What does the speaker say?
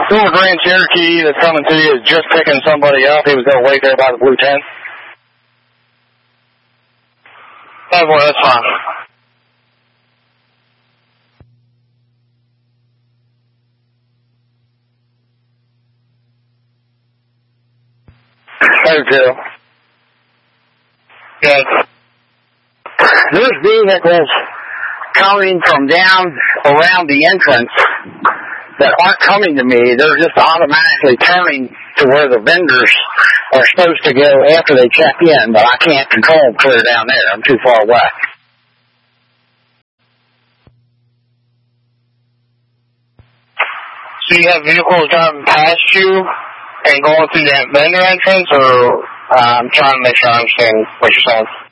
Silver Grand Cherokee that's coming to you is just picking somebody up. He was going to wait there by the blue tent. Oh, boy, that's fine. Two. Good. There's vehicles coming from down around the entrance that aren't coming to me. They're just automatically turning to where the vendors are supposed to go after they check in, but I can't control them clear down there. I'm too far away. So you have vehicles driving past you and going through that vendor entrance, or I'm trying to make sure I understand what you're saying.